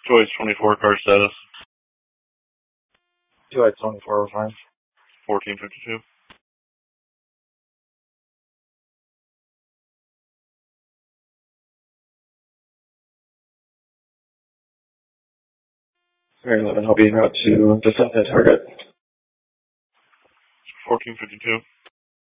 2H24 car status. 2H24, we're fine. 1452. Very 11, I'll be en route to the South End target. 1452.